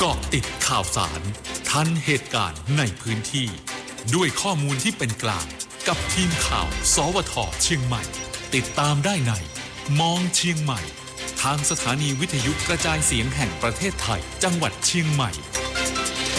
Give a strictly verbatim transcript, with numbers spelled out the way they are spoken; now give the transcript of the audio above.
าะติดข่าวสารทันเหตุการณ์ในพื้นที่ด้วยข้อมูลที่เป็นกลางกับทีมข่าวสวท.เชียงใหม่ติดตามได้ในมองเชียงใหม่ทางสถานีวิทยุกระจายเสียงแห่งประเทศไทยจังหวัดเชียงใหม่